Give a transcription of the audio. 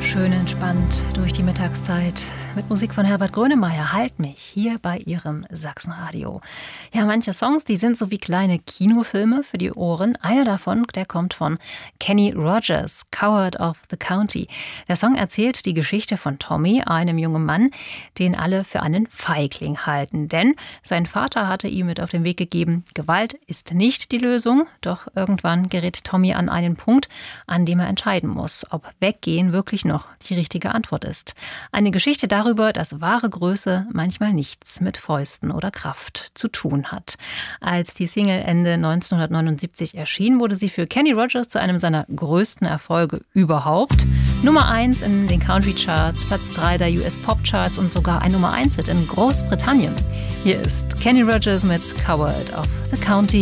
Schön entspannt durch die Mittagszeit mit Musik von Herbert Grönemeyer. Halt mich hier bei Ihrem Sachsenradio. Ja, manche Songs, die sind so wie kleine Kinofilme für die Ohren. Einer davon, der kommt von Kenny Rogers, Coward of the County. Der Song erzählt die Geschichte von Tommy, einem jungen Mann, den alle für einen Feigling halten. Denn sein Vater hatte ihm mit auf den Weg gegeben, Gewalt ist nicht die Lösung. Doch irgendwann gerät Tommy an einen Punkt, an dem er entscheiden muss, ob Weggehen wirklich noch die richtige Antwort ist. Eine Geschichte darüber, dass wahre Größe manchmal nichts mit Fäusten oder Kraft zu tun hat. Als die Single Ende 1979 erschien, wurde sie für Kenny Rogers zu einem seiner größten Erfolge überhaupt. Nummer 1 in den Country Charts, Platz 3 der US Pop Charts und sogar ein Nummer 1 Hit in Großbritannien. Hier ist Kenny Rogers mit Coward of the County.